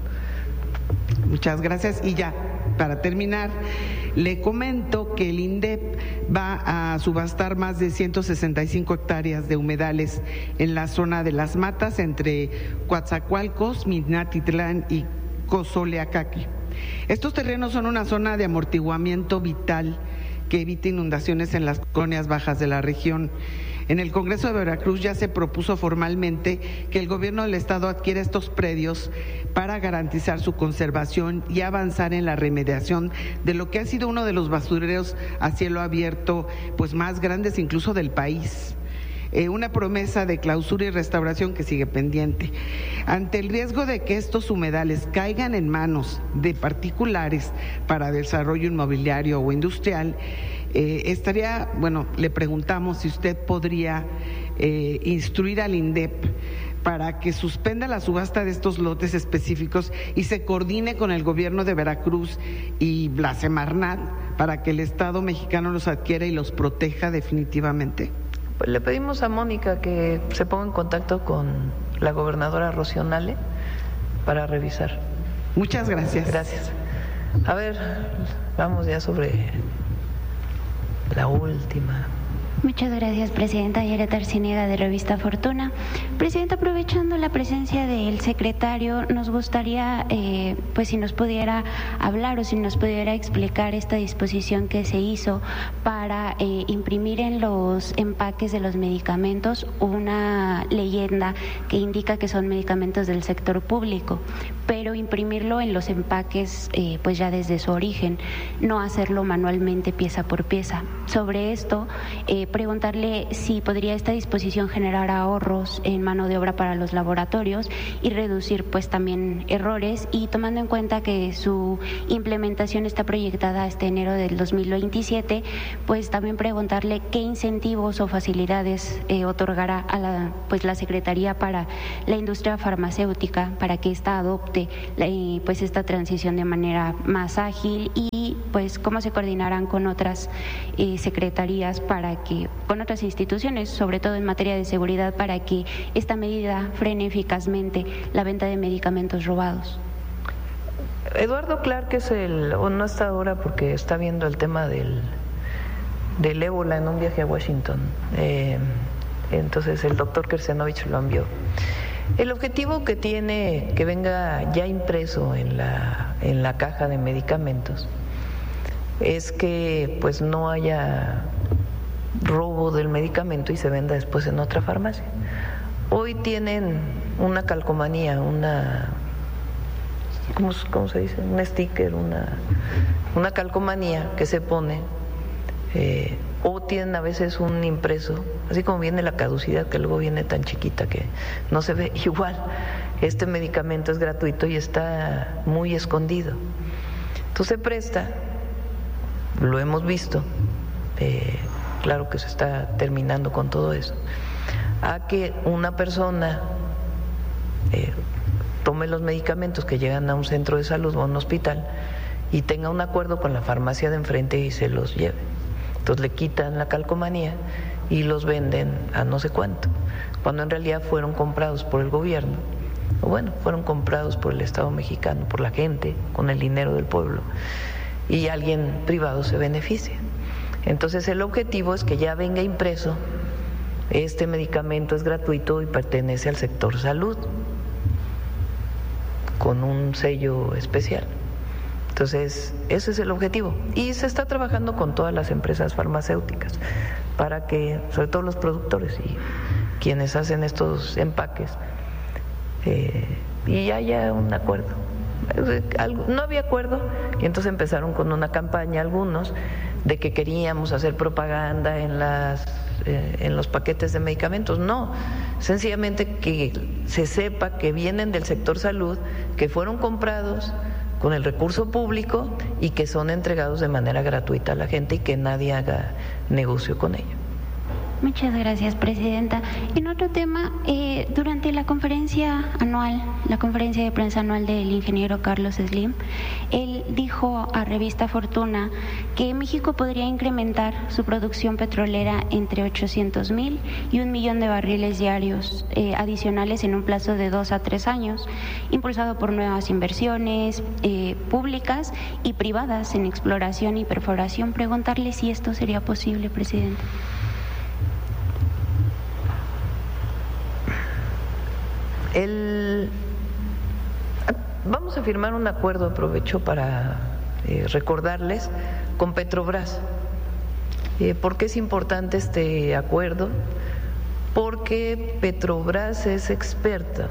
Muchas gracias. Y ya, para terminar, le comento que el INDEP va a subastar más de ciento sesenta y cinco hectáreas de humedales en la zona de Las Matas, entre Coatzacoalcos, Minatitlán y Cozoleacaque. Estos terrenos son una zona de amortiguamiento vital que evita inundaciones en las colonias bajas de la región. En el Congreso de Veracruz ya se propuso formalmente que el gobierno del estado adquiera estos predios para garantizar su conservación y avanzar en la remediación de lo que ha sido uno de los basureros a cielo abierto pues más grandes incluso del país. Eh, una promesa de clausura y restauración que sigue pendiente. Ante el riesgo de que estos humedales caigan en manos de particulares para desarrollo inmobiliario o industrial, eh, estaría, bueno, le preguntamos si usted podría eh, instruir al INDEP para que suspenda la subasta de estos lotes específicos y se coordine con el gobierno de Veracruz y la Semarnat para que el Estado mexicano los adquiera y los proteja definitivamente. Pues le pedimos a Mónica que se ponga en contacto con la gobernadora Rocío Nale para revisar. Muchas gracias. Gracias. A ver, vamos ya sobre la última. Muchas gracias, Presidenta. Yareta Arciniega, de Revista Fortuna. Presidenta, aprovechando la presencia del secretario, nos gustaría, eh, pues si nos pudiera hablar o si nos pudiera explicar esta disposición que se hizo para eh, imprimir en los empaques de los medicamentos una leyenda que indica que son medicamentos del sector público, pero imprimirlo en los empaques eh, pues ya desde su origen, no hacerlo manualmente pieza por pieza. Sobre esto, eh, preguntarle si podría esta disposición generar ahorros en mano de obra para los laboratorios y reducir pues también errores, y tomando en cuenta que su implementación está proyectada hasta enero del dos mil veintisiete, pues también preguntarle qué incentivos o facilidades eh, otorgará a la pues la Secretaría para la industria farmacéutica para que ésta adopte eh, pues esta transición de manera más ágil, y pues cómo se coordinarán con otras eh, secretarías para que con otras instituciones, sobre todo en materia de seguridad, para que esta medida frene eficazmente la venta de medicamentos robados. Eduardo Clark es el, o no está ahora porque está viendo el tema del, del ébola en un viaje a Washington. Eh, entonces el doctor Kersenovich lo envió. El objetivo que tiene que venga ya impreso en la, en la caja de medicamentos es que pues no haya robo del medicamento y se venda después en otra farmacia. Hoy tienen una calcomanía, una ¿cómo, cómo se dice? Un sticker, una, una calcomanía que se pone, eh, o tienen a veces un impreso, así como viene la caducidad, que luego viene tan chiquita que no se ve igual. Este medicamento es gratuito y está muy escondido. Entonces se presta, lo hemos visto, eh, claro que se está terminando con todo eso, a que una persona eh, tome los medicamentos que llegan a un centro de salud o a un hospital y tenga un acuerdo con la farmacia de enfrente y se los lleve. Entonces le quitan la calcomanía y los venden a no sé cuánto, cuando en realidad fueron comprados por el gobierno, o bueno, fueron comprados por el Estado mexicano, por la gente, con el dinero del pueblo, y alguien privado se beneficia. Entonces el objetivo es que ya venga impreso: este medicamento es gratuito y pertenece al sector salud, con un sello especial. Entonces ese es el objetivo, y se está trabajando con todas las empresas farmacéuticas para que, sobre todo los productores y quienes hacen estos empaques, eh, y haya un acuerdo. No había acuerdo y entonces empezaron con una campaña algunos de que queríamos hacer propaganda en las eh, en los paquetes de medicamentos. No, sencillamente que se sepa que vienen del sector salud, que fueron comprados con el recurso público y que son entregados de manera gratuita a la gente y que nadie haga negocio con ello. Muchas gracias, Presidenta. En otro tema, eh, durante la conferencia anual, la conferencia de prensa anual del ingeniero Carlos Slim, él dijo a Revista Fortuna que México podría incrementar su producción petrolera entre ochocientos mil y un millón de barriles diarios eh, adicionales en un plazo de dos a tres años, impulsado por nuevas inversiones eh, públicas y privadas en exploración y perforación. Preguntarle si esto sería posible, Presidente. El, vamos a firmar un acuerdo, aprovecho para eh, recordarles, con Petrobras. Eh, ¿Por qué es importante este acuerdo? Porque Petrobras es experta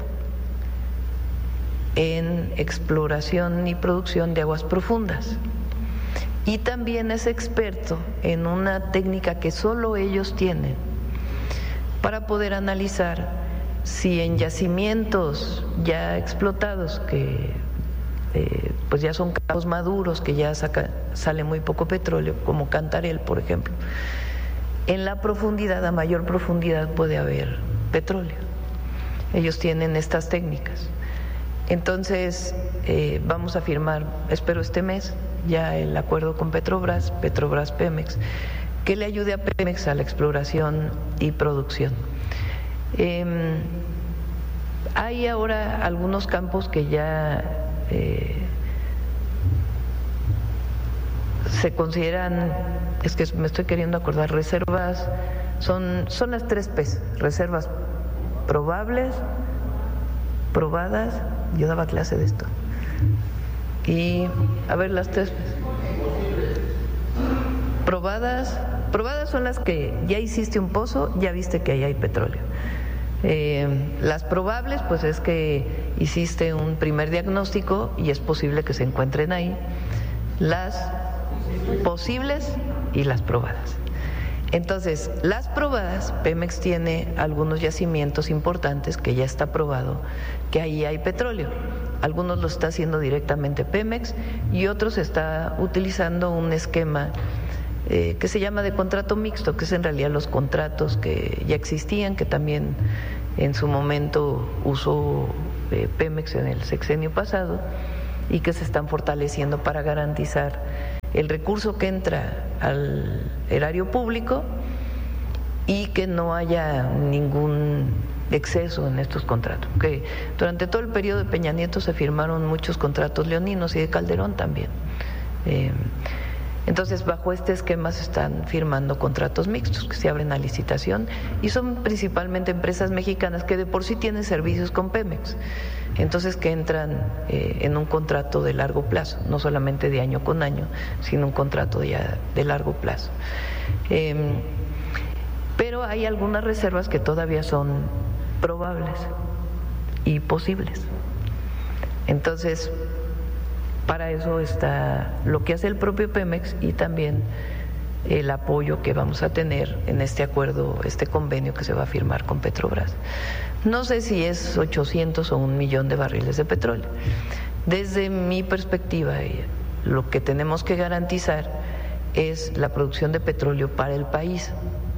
en exploración y producción de aguas profundas, y también es experto en una técnica que solo ellos tienen para poder analizar si en yacimientos ya explotados, que eh, pues ya son campos maduros, que ya saca, sale muy poco petróleo, como Cantarell, por ejemplo, en la profundidad, a mayor profundidad puede haber petróleo. Ellos tienen estas técnicas. Entonces eh, vamos a firmar, espero este mes, ya el acuerdo con Petrobras, Petrobras Pemex, que le ayude a Pemex a la exploración y producción. Eh, hay ahora algunos campos que ya eh, se consideran, es que me estoy queriendo acordar, reservas, son, son las tres P's, reservas probables, probadas, yo daba clase de esto, y a ver las tres P's. Probadas, probadas son las que ya hiciste un pozo, ya viste que ahí hay petróleo. Eh, las probables, pues es que hiciste un primer diagnóstico y es posible que se encuentren ahí. Las posibles y las probadas. Entonces, las probadas, Pemex tiene algunos yacimientos importantes que ya está probado que ahí hay petróleo. Algunos lo está haciendo directamente Pemex y otros está utilizando un esquema eh, que se llama de contrato mixto, que es en realidad los contratos que ya existían, que también en su momento usó eh, Pemex en el sexenio pasado y que se están fortaleciendo para garantizar el recurso que entra al erario público y que no haya ningún exceso en estos contratos. Que durante todo el periodo de Peña Nieto se firmaron muchos contratos leoninos y de Calderón también. Eh, entonces, bajo este esquema se están firmando contratos mixtos que se abren a licitación y son principalmente empresas mexicanas que de por sí tienen servicios con Pemex. Entonces, que entran eh, en un contrato de largo plazo, no solamente de año con año, sino un contrato ya de largo plazo. Eh, pero hay algunas reservas que todavía son probables y posibles. Entonces, para eso está lo que hace el propio Pemex y también el apoyo que vamos a tener en este acuerdo, este convenio que se va a firmar con Petrobras. No sé si es ochocientos o un millón de barriles de petróleo. Desde mi perspectiva, lo que tenemos que garantizar es la producción de petróleo para el país,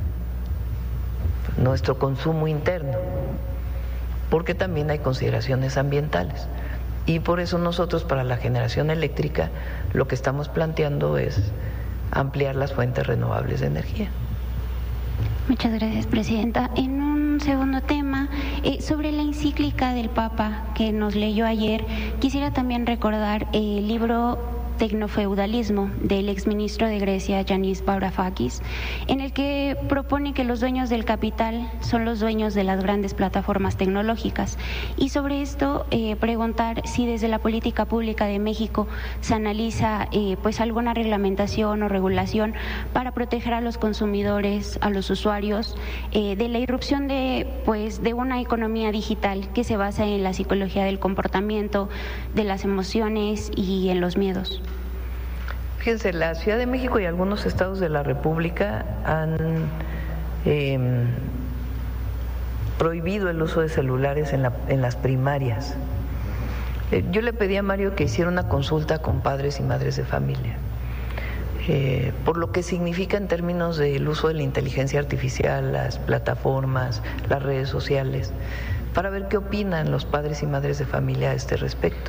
nuestro consumo interno, porque también hay consideraciones ambientales. Y por eso nosotros, para la generación eléctrica, lo que estamos planteando es ampliar las fuentes renovables de energía. Muchas gracias, Presidenta. En un segundo tema, eh, sobre la encíclica del Papa que nos leyó ayer, quisiera también recordar el libro Tecnofeudalismo del exministro de Grecia, Yanis Varoufakis, en el que propone que los dueños del capital son los dueños de las grandes plataformas tecnológicas. Y sobre esto, eh, preguntar si desde la política pública de México se analiza eh, pues alguna reglamentación o regulación para proteger a los consumidores, a los usuarios, eh, de la irrupción de, pues, de una economía digital que se basa en la psicología del comportamiento, de las emociones y en los miedos. Fíjense, la Ciudad de México y algunos estados de la República han eh, prohibido el uso de celulares en, la, en las primarias. Eh, yo le pedí a Mario que hiciera una consulta con padres y madres de familia, eh, por lo que significa en términos del uso de la inteligencia artificial, las plataformas, las redes sociales, para ver qué opinan los padres y madres de familia a este respecto.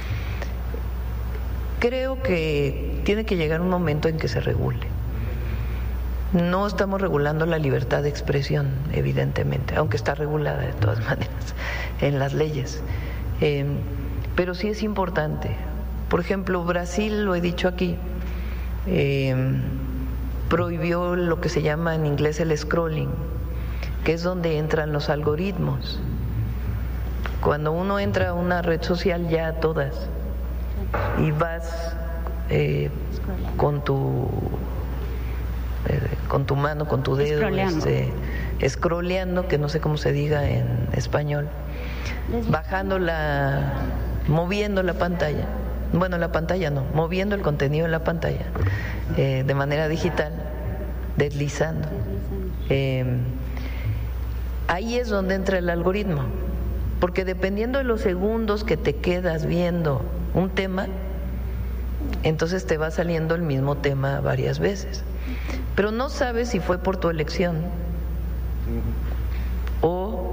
Creo que tiene que llegar un momento en que se regule. No estamos regulando la libertad de expresión, evidentemente, aunque está regulada de todas maneras en las leyes. Eh, pero sí es importante. Por ejemplo, Brasil, lo he dicho aquí, eh, prohibió lo que se llama en inglés el scrolling, que es donde entran los algoritmos. Cuando uno entra a una red social, ya a todas, y vas eh, con tu eh, con tu mano, con tu dedo, este, scrolleando, que no sé cómo se diga en español, bajando la, moviendo la pantalla, bueno, la pantalla no, moviendo el contenido en la pantalla eh, de manera digital, deslizando. Eh, ahí es donde entra el algoritmo, porque dependiendo de los segundos que te quedas viendo un tema, entonces te va saliendo el mismo tema varias veces, pero no sabes si fue por tu elección o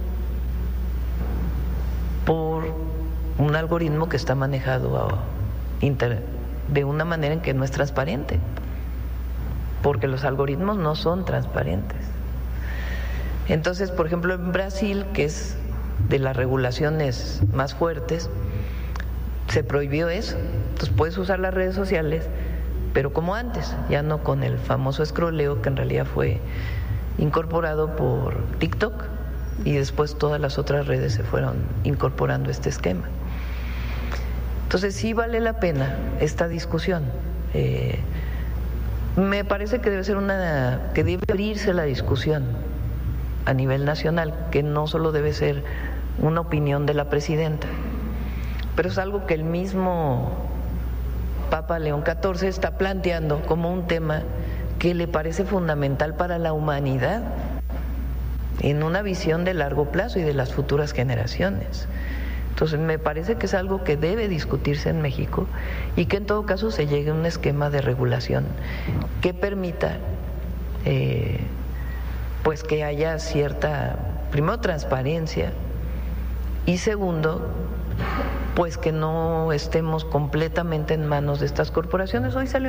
por un algoritmo que está manejado a inter, de una manera en que no es transparente, porque los algoritmos no son transparentes. Entonces, por ejemplo, en Brasil, que es de las regulaciones más fuertes, se prohibió eso. Entonces puedes usar las redes sociales, pero como antes, ya no con el famoso escroleo que en realidad fue incorporado por TikTok y después todas las otras redes se fueron incorporando este esquema. Entonces sí vale la pena esta discusión. Eh, me parece que debe ser una, que debe abrirse la discusión a nivel nacional, que no solo debe ser una opinión de la presidenta, pero es algo que el mismo Papa León catorce está planteando como un tema que le parece fundamental para la humanidad en una visión de largo plazo y de las futuras generaciones. Entonces me parece que es algo que debe discutirse en México y que en todo caso se llegue a un esquema de regulación que permita eh, pues que haya cierta, primero, transparencia y segundo, pues que no estemos completamente en manos de estas corporaciones. Hoy salió